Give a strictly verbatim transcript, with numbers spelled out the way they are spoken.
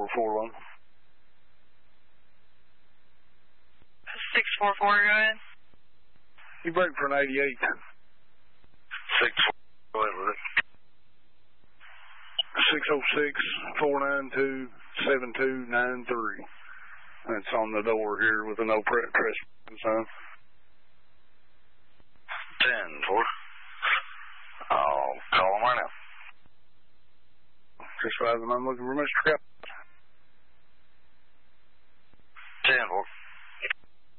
four one. six four four, go ahead. You break for an eighty-eight. six four, go ahead with it. six oh six, four nine two, seven two nine three. That's on the door here with a no trespassing sign. ten four. I'll call him right now. Just advising I'm looking for Mister Cap.